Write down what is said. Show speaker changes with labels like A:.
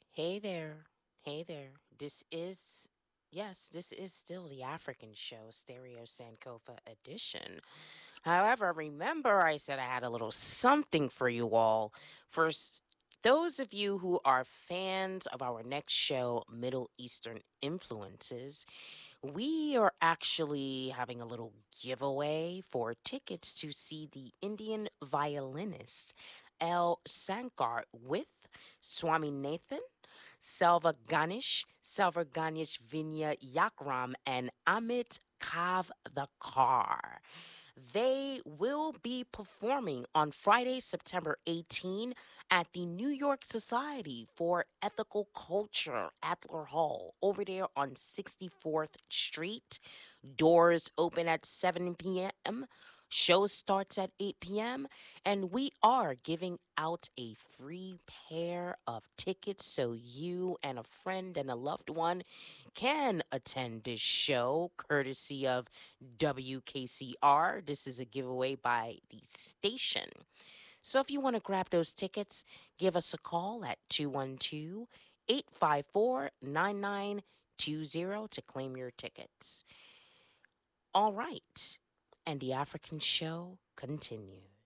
A: Hey there. Hey there. This is still the African show, Stereo Sankofa edition. However, remember I said I had a little something for you all. Those of you who are fans of our next show, Middle Eastern Influences, we are actually having a little giveaway for tickets to see the Indian violinist L. Sankar with Swami Nathan, Selva Ganesh Vinya Yakram, and Amit Kavthekar. They will be performing on Friday, September 18 at the New York Society for Ethical Culture, Adler Hall, over there on 64th Street. Doors open at 7 p.m. Show starts at 8 p.m. And we are giving out a free pair of tickets so you and a friend and a loved one can attend this show courtesy of WKCR. This is a giveaway by the station. So if you want to grab those tickets, give us a call at 212-854-9920 to claim your tickets. All right. And the African show continues.